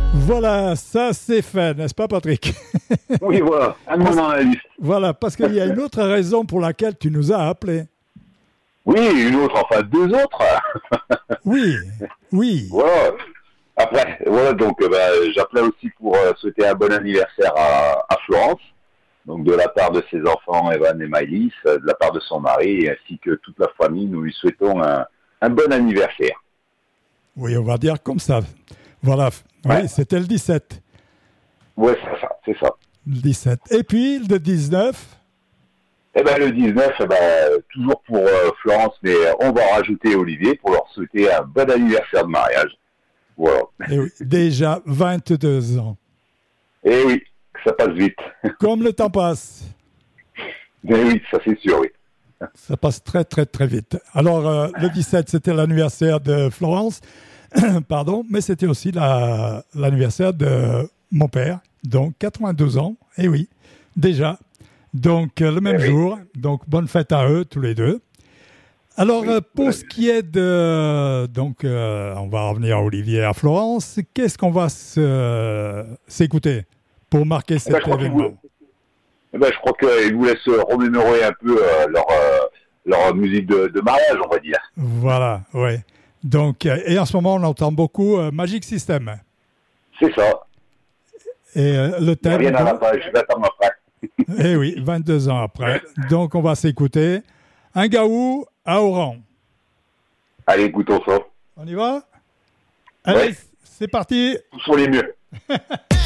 Voilà, ça c'est fait, n'est-ce pas Patrick? Oui, voilà, un moment dans la liste. Voilà, parce qu'il y a une autre raison pour laquelle tu nous as appelés. Oui, une autre, enfin deux autres. Oui, oui. Voilà. Après, voilà, donc j'appelais aussi pour souhaiter un bon anniversaire à Florence. Donc de la part de ses enfants, Evan et Maëlys, de la part de son mari, ainsi que toute la famille, nous lui souhaitons un bon anniversaire. Oui, on va dire comme ça. Voilà, Ouais. oui, c'était le 17. Ouais, c'est ça. Le 17. Et puis le 19. Eh ben le 19, toujours pour Florence, mais on va rajouter Olivier pour leur souhaiter un bon anniversaire de mariage. Voilà. Et oui, déjà 22 ans. Et oui, ça passe vite. Comme le temps passe. Mais oui, ça c'est sûr, oui. Ça passe très, très, très vite. Alors, le 17, c'était l'anniversaire de Florence, pardon, mais c'était aussi l'anniversaire de mon père, donc 82 ans, et oui, déjà. Donc, le même jour, donc bonne fête à eux, tous les deux. Alors, pour ce qui est de... Donc, on va revenir à Olivier et à Florence. Qu'est-ce qu'on va s'écouter pour marquer cet événement? Je crois qu'ils vous laissent remémorer un peu leur musique de mariage, on va dire. Voilà, oui. Donc, et en ce moment, on entend beaucoup Magic System. C'est ça. Et le thème... Rien à la page, je l'attends après. Eh oui, 22 ans après. Donc, on va s'écouter Un Gaou à Oran. Allez, écoutons ça. On y va? Allez, ouais. C'est parti. Tous sur les murs.